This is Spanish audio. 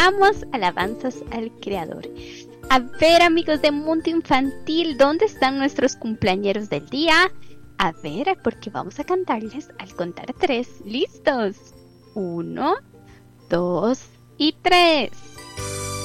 cantamos alabanzas al Creador. A ver, amigos de Mundo Infantil, ¿dónde están nuestros cumpleañeros del día? A ver, porque vamos a cantarles al contar 3. ¿Listos? 1, 2 y 3.